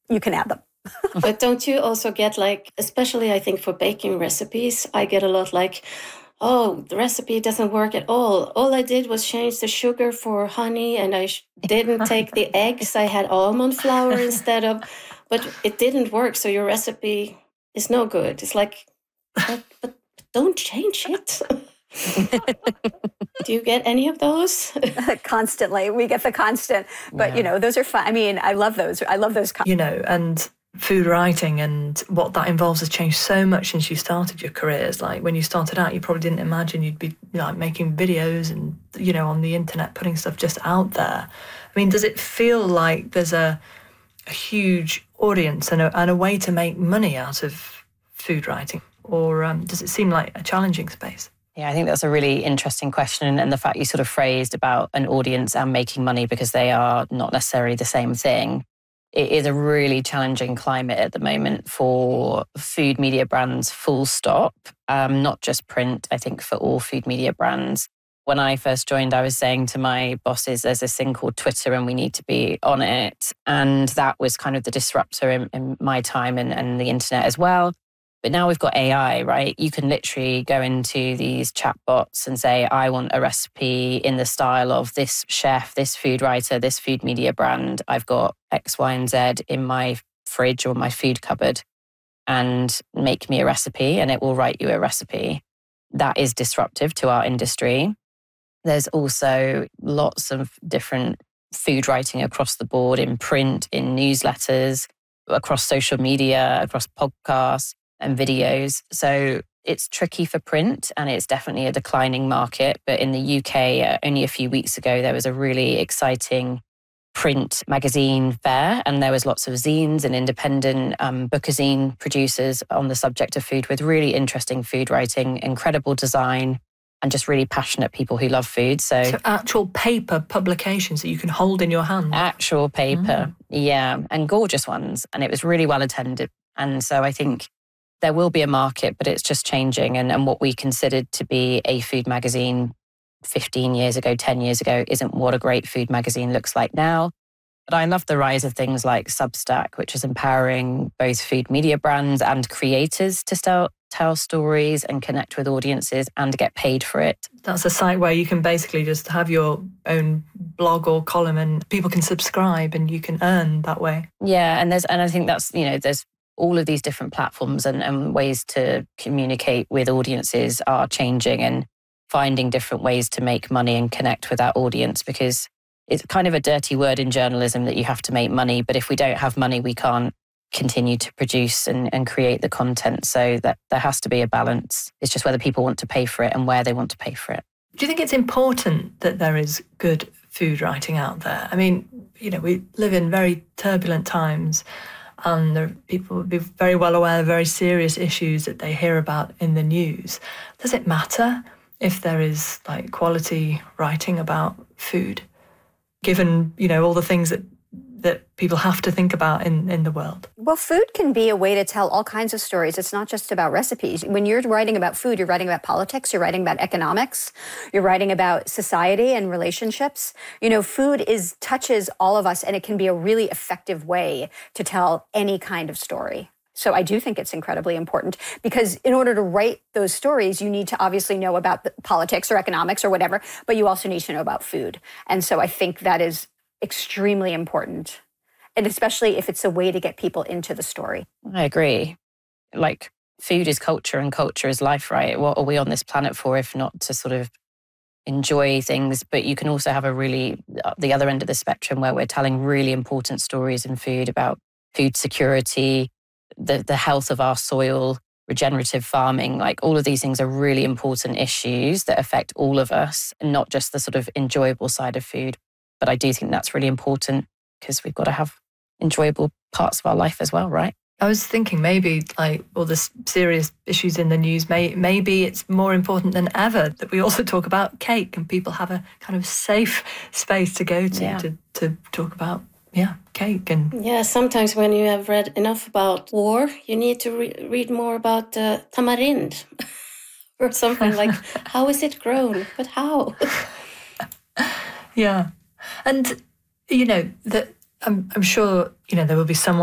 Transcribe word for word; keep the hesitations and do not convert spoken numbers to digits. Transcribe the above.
you can add them. But don't you also get like, especially I think for baking recipes, I get a lot like, oh, the recipe doesn't work at all. All I did was change the sugar for honey, and I sh- didn't take the eggs. I had almond flour instead of, but it didn't work. So your recipe is no good. It's like, but, but don't change it. Do you get any of those? Constantly. We get the constant. But, yeah. you know, those are fun. I mean, I love those. I love those. You know, and food writing and what that involves has changed so much since you started your careers. Like when you started out, you probably didn't imagine you'd be like making videos and, you know, on the internet, putting stuff just out there. I mean, does it feel like there's a, a huge audience and a, and a way to make money out of food writing? Or um, does it seem like a challenging space? Yeah, I think that's a really interesting question. And the fact you sort of phrased about an audience and making money, because they are not necessarily the same thing. It is a really challenging climate at the moment for food media brands, full stop, um, not just print, I think for all food media brands. When I first joined, I was saying to my bosses, there's this thing called Twitter and we need to be on it. And that was kind of the disruptor in, in my time and, and the internet as well. But now we've got A I, right? You can literally go into these chatbots and say, I want a recipe in the style of this chef, this food writer, this food media brand. I've got X, Y, and Z in my fridge or my food cupboard, and make me a recipe, and it will write you a recipe. That is disruptive to our industry. There's also lots of different food writing across the board, in print, in newsletters, across social media, across podcasts and videos. So it's tricky for print, and it's definitely a declining market. But in the U K, uh, only a few weeks ago, there was a really exciting print magazine fair, and there was lots of zines and independent um, bookazine producers on the subject of food, with really interesting food writing, incredible design, and just really passionate people who love food. So, so actual paper publications that you can hold in your hand? Actual paper, mm. yeah, and gorgeous ones. And it was really well attended. And so I think there will be a market, but it's just changing. And, and what we considered to be a food magazine fifteen years ago, ten years ago, isn't what a great food magazine looks like now. But I love the rise of things like Substack, which is empowering both food media brands and creators to tell, tell stories and connect with audiences and get paid for it. That's a site where you can basically just have your own blog or column and people can subscribe and you can earn that way. Yeah, and there's and I think that's, you know, there's all of these different platforms and, and ways to communicate with audiences are changing, and finding different ways to make money and connect with that audience, because it's kind of a dirty word in journalism that you have to make money. But if we don't have money, we can't continue to produce and, and create the content. So that there has to be a balance. It's just whether people want to pay for it and where they want to pay for it. Do you think it's important that there is good food writing out there? I mean, you know, we live in very turbulent times, and there, people would be very well aware of very serious issues that they hear about in the news. Does it matter if there is like quality writing about food, given, you know, all the things that that people have to think about in, in the world? Well, food can be a way to tell all kinds of stories. It's not just about recipes. When you're writing about food, you're writing about politics, you're writing about economics, you're writing about society and relationships. You know, food is touches all of us, and it can be a really effective way to tell any kind of story. So I do think it's incredibly important, because in order to write those stories, you need to obviously know about the politics or economics or whatever, but you also need to know about food. And so I think that is extremely important, and especially if it's a way to get people into the story. I agree. Like, food is culture and culture is life, right? What are we on this planet for if not to sort of enjoy things? But you can also have a really, the other end of the spectrum, where we're telling really important stories in food about food security, the, the health of our soil, regenerative farming. Like, all of these things are really important issues that affect all of us, and not just the sort of enjoyable side of food. But I do think that's really important, because we've got to have enjoyable parts of our life as well, right? I was thinking maybe like all the serious issues in the news, may, maybe it's more important than ever that we also talk about cake, and people have a kind of safe space to go to yeah. to, to talk about, yeah, cake. And yeah, sometimes when you have read enough about war, you need to re- read more about uh, tamarind or something like, how is it grown? But how? Yeah. And, you know, that I'm, I'm sure, you know, there will be someone